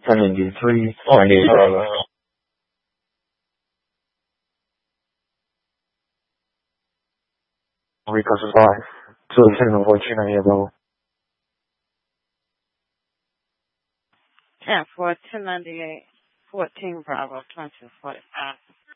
1093 Orange Bravo. Rico Supply. 210-1498 10 for 1098, 14 Bravo, 2045.